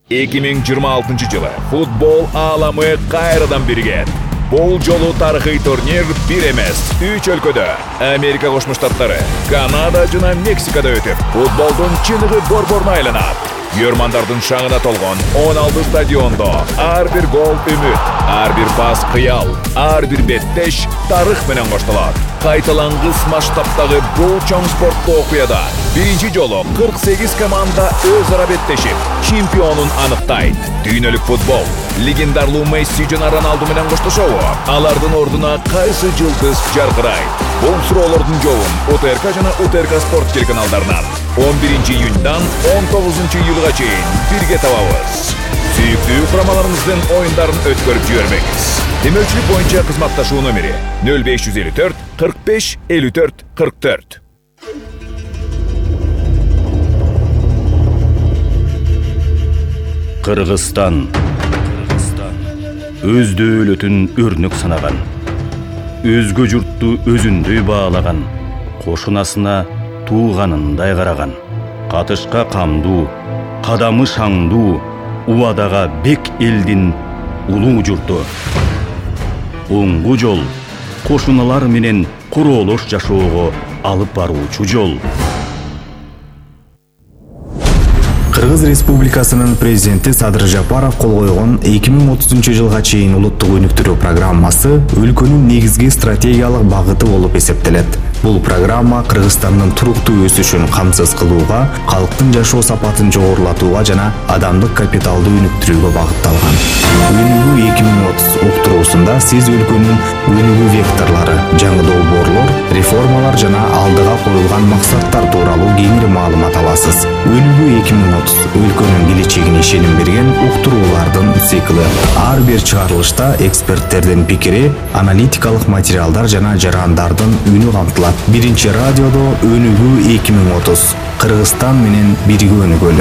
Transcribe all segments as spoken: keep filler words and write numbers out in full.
эки миң жыйырма алтынчы жылы футбол ааламы кайрадан биригет. Бул жолу тарыхый турнир бир эмес, үч өлкөдө, Америка Кошмо Штаттары, Канада жана Мексикада өтүп, футболдун чыныгы борборуна айланат. Көрмандардын шаңына толгон он алты стадиондо ар бир гол үмүт, ар бир пас кыял, ар бир беттеш тарых менен коштолот. Кайталангыс масштабтагы бул чоң спорттуу окуяда биринчи жолу кырк сегиз команда өз ара беттешип, чемпионун аныктайт. Дүйнөлүк футбол легендарлуу Месси жана Роналду менен коштошобу? Алардын ордуна кайсы жылдыз жаркырайт? Бул суроолордун жообун УТРК жана УТРК спорт телеканалдарынан он биринчи июньдан он тогузунчу июлга чейин бирге табабыз. Сүйүктүү курамаларыңыздын оюндарын өткөрүп жибербеңиз. Демөчүлүк боюнча кызматташуу номери нөл беш жүз элүү төрт кырк беш элүү төрт кырк төрт. Кыргызстан өз дөөлөтүн өрнөк санаган, өзгө журтту өзүндөй баалаган, кошунасына тууганындай караган, катышка камдуу, кадамы шаңдуу, убадага бек элдин улуу журту. Оңгу жол кошуналар менен куроолош жашоого алып баруучу жол. Кыргыз Республикасынын президенти Садыр Жапаров кол койгон эки миң отузунчу жылга чейин улуттук өнүктүрүү программасы өлкөнүн негизги стратегиялык багыты болуп эсептелет. Бул программа Кыргызстандын туруктуу өсүшүн камсыз кылууга, калктын жашоо сапатын жогорулатууга жана адамдык капиталды өнүктүрүүгө багытталган. Өнүгүү эки миң отуз уктуруусунда сиз өлкөнүн өнүгүү векторлору, жаңы долбоорлор, реформалар жана алдыга коюлган максаттар тууралуу кеңири маалымат аласыз. Өнүгүү эки миң отуз өлкөнүн келечегине ишеним берген уктуруулардын циклы. Ар бир чыгарылышта эксперттердин пикири, аналитикалык материалдар жана жарандардын үнү камтылат. Биринчи радиодо Өнүгүү эки миң отуз. Кыргызстан менен бирге өнүгөлү.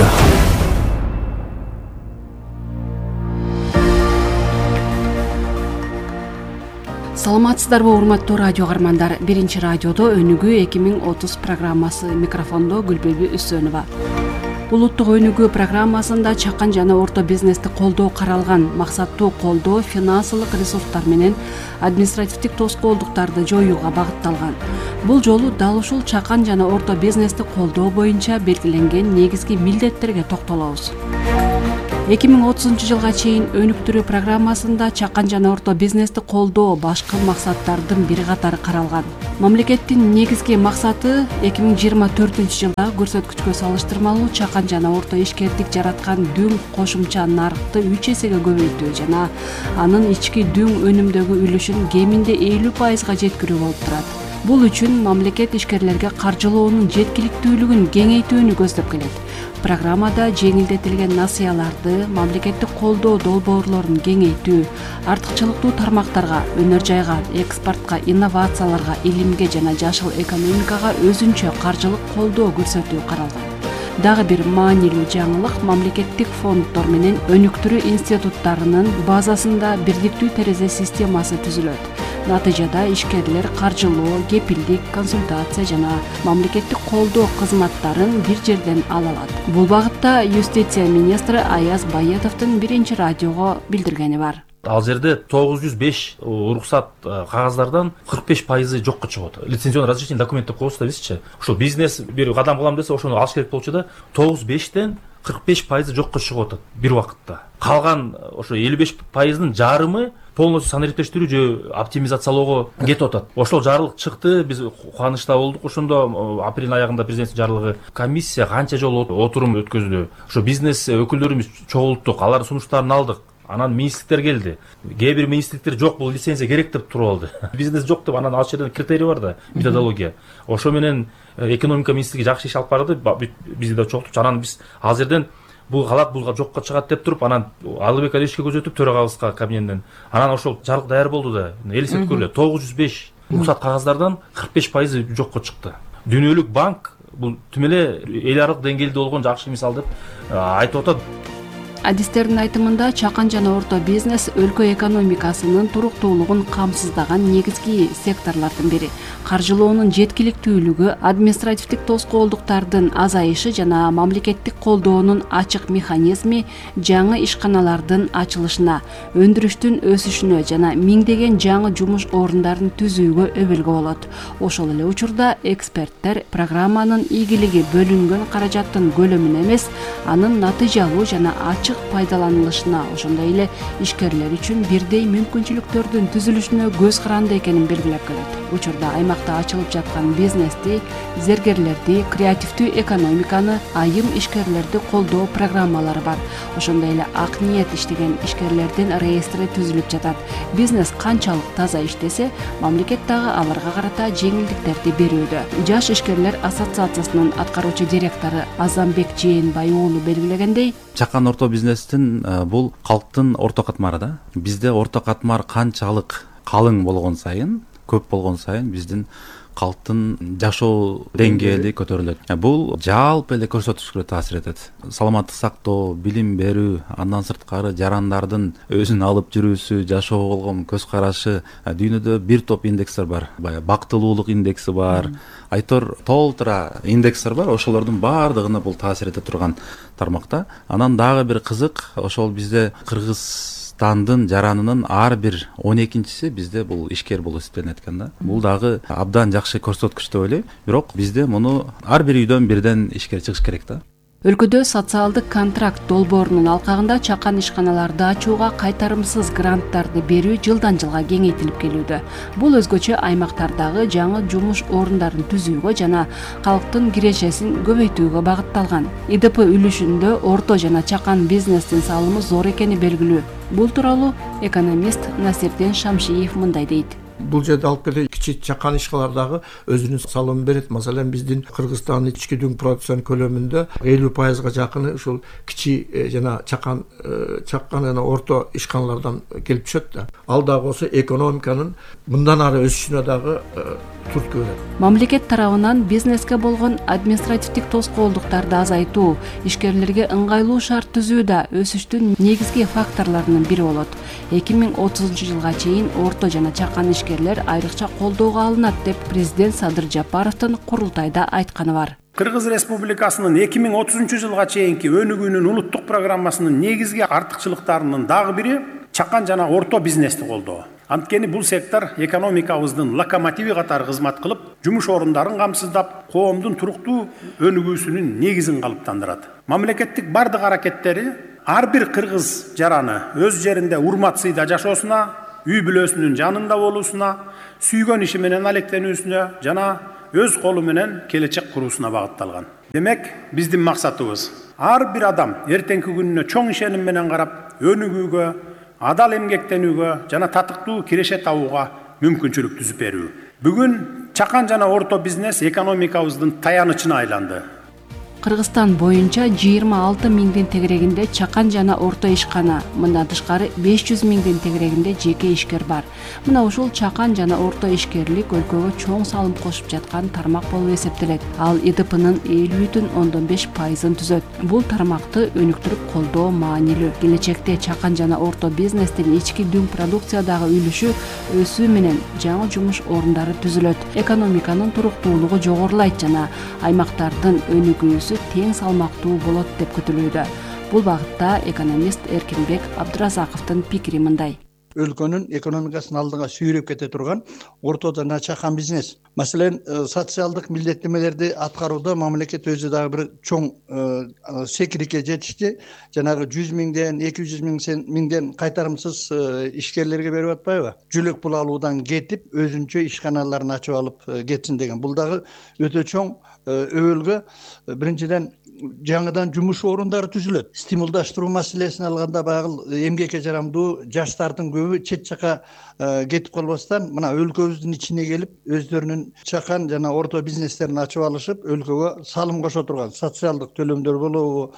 Саламатсыздарбы, урматтуу радио каармандар. Биринчи радиодо Өнүгүү эки миң отуз программасы, микрофондо Гүлбүбү Үсөнова. Улуттук өнүгүү программасында чакан жана орто бизнести колдоо каралган. Максаттуу колдоо финансылык ресурстар менен административдик тоскоолдуктарды жоюуга багытталган. Бул жолу дал ушул чакан жана орто бизнести колдоо боюнча белгиленген негизги милдеттерге токтолобуз. эки миң отузунчу жылга чейин өнүктүрүү программасында чакан жана орто бизнести колдоо башкы максаттардын бир катары каралган. Мамлекеттин негизги максаты эки миң жыйырма төртүнчү жылда көрсөткүчкө салыштырмалуу чакан жана орто ишкердик жараткан дүң кошумча нарыкты үч эсеге көбөйтүү жана анын ички дүң өнүмдөгү үлүшүн кеминде элүү пайызга жеткирүү болуп турат. Бул үчүн мамлекет ишкерлерге каржылоонун жеткиликтүүлүгүн кеңейтүүнү көздөп келет. Программада жеңилдетилген насыяларды, мамлекеттик колдоо долбоорлорун кеңейтүү, артыкчылыктуу тармактарга, өнөр жайга, экспортко, инновацияларга, илимге жана жашыл экономикага өзүнчө каржылык колдоо көрсөтүү каралган. Дагы бир маанилүү жаңылык мамлекеттик фонддор менен өнүктүрүү институттарынын базасында бирдиктүү терезе системасы түзүлөт. Натыйжада ишкерлер каржылоо, кепилдик, консультация жана мамлекеттик колдоо кызматтарын бир жерден ала алат. Бул багытта юстиция министри Аяз Байетовдун биринчи радиого билдиргени бар. Ал жерде тогуз жүз беш уруксат кагаздардан кырк беш пайызы жокко чыгат. Лицензионный разрешение документ деп коебуз да бизчи. Ошол бизнес бир кадам кылам десе, ошону алыш керек болчу да, тогуз бештен кырк беш пайызы жокко чыгып атат бир убакытта. Калган ошо элүү беш пайыздын жарымы полностью санариптештирүү же оптимизациялоого кетип атат. Ошол жарлык чыкты, биз кубанычта болдук. Ошондо апрель аягында президенттин жарлыгы, комиссия канча жолу отурум өткөздү. Ошо бизнес өкүлдөрүбүз чогулттук, алар сунуштарын алдык. Анан министрликтер келди. Кээ бир министрликтер жок, бул лицензия керек деп туруп алды. Бизнес жок деп, анан ал жерден критерий бар да, методология. Ошо менен экономика министрлиги жакшы иш алып барды, бизди да чогултуп, анан биз ал жерден бул калат, бул жокко чыгат деп туруп, анан Алыбек Алишке көзөтүп төрагабызга кабинеттен. Анан ошол жарлык даяр болду да. Элестеткүлө тогуз жүз беш уруксат кагаздардан кырк беш пайызы жокко чыкты. Дүйнөлүк банк бул түм эле эл аралык деңгээлде болгон жакшы мисал деп айтып атат. Адистердин айтымында чакан жана орто бизнес өлкө экономикасынын туруктуулугун камсыздаган негизги секторлордун бири. Каржылоонун жеткиликтүүлүгү, административдик тоскоолдуктардын азайышы жана мамлекеттик колдоонун ачык механизми жаңы ишканалардын ачылышына, өндүрүштүн өсүшүнө жана миңдеген жаңы жумуш орундарын түзүүгө өбөлгө болот. Ошол эле учурда эксперттер программанын ийгилиги бөлүнгөн каражаттын көлөмүнө эмес, анын натыйжалуу жана ачык пайдаланылышына, ошондой эле ишкерлер үчүн бирдей мүмкүнчүлүктөрдүн түзүлүшүнө көз каранды экенин белгилеп келет. Учурда аймакта ачылып жаткан бизнести, зергерлерди, креативдүү экономиканы, айым ишкерлерди колдоо программалары бар. Ошондой эле ак ниет иштеген ишкерлердин реестри түзүлүп жатат. Бизнес канчалык таза иштесе, мамлекет дагы аларга карата жеңилдиктерди берүүдө. Жаш ишкерлер ассоциациясынын аткаруучу директору Азамбек Жээнбай уулу белгилегендей, чакан орто бизнестин бул калктын орто катмары да. Бизде орто катмар канчалык калың болгон сайын, көп болгон сайын биздин калктын жашоо деңгээли көтөрүлөт. Бул жалпы эле көрсөткүчкө таасир этет. Саламаттык сактоо, билим берүү, андан сырткары жарандардын өзүн алып жүрүүсү, жашоого болгон көз карашы, дүйнөдө бир топ индекстер бар. Баягы бактылуулук индекси бар, айтор толтура индекстер бар. Ошолордун баардыгына бул таасир эте турган тармакта. Анан дагы бир кызык, ошол бизде Кыргыз Тандын жаранынын ар бир он экинчиси бизде бул ишкер болуп эсептелет экен да. Бул дагы абдан жакшы көрсөткүч деп ойлойм. Бирок бизде муну ар бир үйдөн бирден ишкер чыгыш керек да. Өлкөдө социалдык контракт долбоорунун алкагында чакан ишканаларды ачууга кайтарымсыз гранттарды берүү жылдан жылга кеңейтилип келүүдө. Бул өзгөчө аймактардагы жаңы жумуш орундарын түзүүгө жана калктын кирешесин көбөйтүүгө багытталган. И Д П үлүшүндө орто жана чакан бизнестин салымы зор экени белгилүү. Бул тууралуу экономист Насирдин Шамшиев мындай дейт. Бул жерде алып келе кичи чакан ишканалардагы өзүнүн салымын берет. Маселен биздин Кыргызстандын ички дүң продукциянын көлөмүндө элүү пайызга жакыны ушул кичи жана чакан чакан жана орто ишканалардан келип түшөт да. Ал дагы болсо экономиканын мындан ары өсүшүнө дагы түрткү берет. Мамлекет тарабынан бизнеске болгон административдик тоскоолдуктарды азайтуу, ишкерлерге ыңгайлуу шарт түзүү да өсүштүн негизги факторлорунун бири болот. эки миң отузунчу жылга чейин орто жана чакан ишкерлер айрыкча колдоого алынат деп президент Садыр Жапаровдун курултайда айтканы бар. Кыргыз Республикасынын эки миң отузунчу жылга чейинки өнүгүүнүн улуттук программасынын негизги артыкчылыктарынын дагы бири чакан жана орто бизнести колдоо. Анткени бул сектор экономикабыздын локомотиви катары кызмат кылып, жумуш орундарын камсыздап, коомдун туруктуу өнүгүүсүнүн негизин калыптандырат. Мамлекеттик бардык аракеттери ар бир кыргыз жараны өз жеринде урмат сыйда жашоосуна, үй бүлөсүнүн жанында болуусуна, сүйгөн иши менен алектенүүсүнө жана өз колу менен келечек куруусуна багытталган. Демек, биздин максатыбыз ар бир адам эртеңки күнүнө чоң ишеним менен карап, өнүгүүгө, адал эмгектенүүгө жана татыктуу киреше табууга мүмкүнчүлүк түзүп берүү. Бүгүн чакан жана орто бизнес экономикабыздын таянычына айланды. Кыргызстан боюнча жыйырма алты миңдин тегерегинде чакан жана орто ишкана, мындан тышкары беш жүз миңдин тегерегинде жеке ишкер бар. Мына ушул чакан жана орто ишкерлик өлкөгө чоң салым кошуп жаткан тармак болуп эсептелет. Ал И Д П'нын элүү бүтүн ондон беш пайызын түзөт. Бул тармакты өнүктүрүп колдоо маанилүү. Келечекте чакан жана орто бизнестин ички дүң продукциядагы үлүшү өсүү менен жаңы жумуш орундары түзүлөт. Экономиканын туруктуулугу жогорулайт жана аймактардын өнүгүүсү тең салмактуу болот деп күтүлүүдө. Бул багытта экономист Эркинбек Абдыразаковдун пикири мындай. Өлкөнүн экономикасын алдыга сүйрөп кете турган орто жана чакан бизнес. Маселен, социалдык милдеттемелерди аткарууда мамлекет өзү дагы бир чоң секирикке жетишти. Жанагы жүз миңден эки жүз миңден кайтарымсыз ишкерлерге берип атпайбы? Жүлөк пул алуудан кетип, өзүнчө ишканаларын ачып алып кетсин деген. Бул дагы өтө чоң өбөлгө. Биринчиден жаңыдан жумуш орундары түзүлөт. Стимулдаштыруу маселесин алганда баягы эмгекке жарамдуу жаштардын көбү чет жака кетип калбастан мына өлкөбүздүн ичине келип өздөрүнүн чакан жана орто бизнестерин ачып алышып, өлкөгө салым кошо турган социалдык төлөмдөр болобу,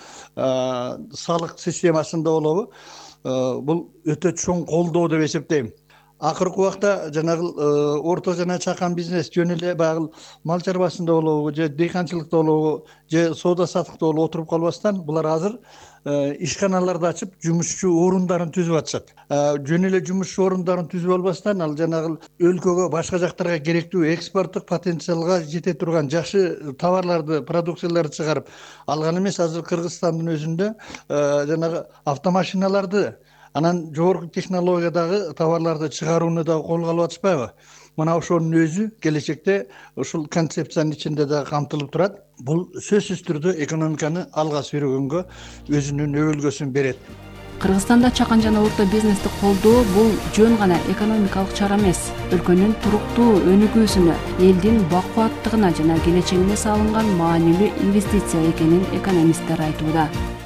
салык системасында болобу, бул өтө чоң колдоо деп эсептейм. акыркы убакта жанагы орто жана чакан бизнес жөн эле баягы мал чарбасында болобу же дыйканчылыкта болобу же соода саттыкта болобу отуруп калбастан булар азыр ишканаларды ачып жумушчу орундарын түзүп атышат. Жөн эле жумушчу орундарын түзүп албастан ал жанагы өлкөгө башка жактарга керектүү экспорттук потенциалга жете турган жакшы товарларды, продукцияларды чыгарып алган эмес. Азыр Кыргызстандын өзүндө жанагы автомашиналарды, анан жогорку технологиядагы товарларды чыгарууну да колго алып атышпайбы? Мына ошонун өзү келечекте ушул концепциянын ичинде да камтылып турат. Бул сөзсүз түрдө экономиканы алга сүйрөгөнгө өзүнүн өбөлгөсүн берет. Кыргызстанда чакан жана орто бизнести колдоо бул жөн гана экономикалык чара эмес, өлкөнүн туруктуу өнүгүүсүнө, элдин бакубаттыгына жана келечегине салынган маанилүү инвестиция экенин экономисттер айтууда.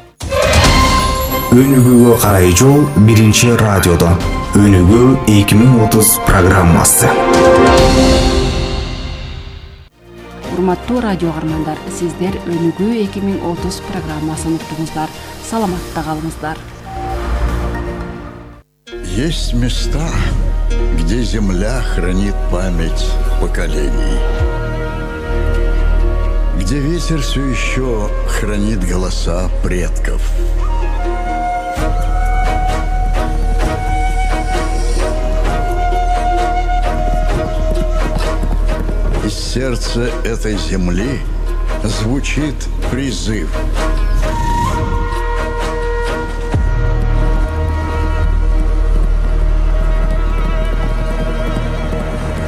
Өнүгүүгө карай жол биринчи радиодо. Өнүгүү эки миң отуз программасы. Урматтуу радио каармандар, сиздер Өнүгүү эки миң отуз программасын уктуңуздар. Саламатта калыңыздар. Есть места, где земля хранит память поколений, где ветер все еще хранит голоса предков. Из сердца этой земли звучит призыв.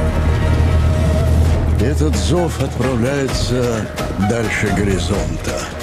Этот зов отправляется дальше горизонта.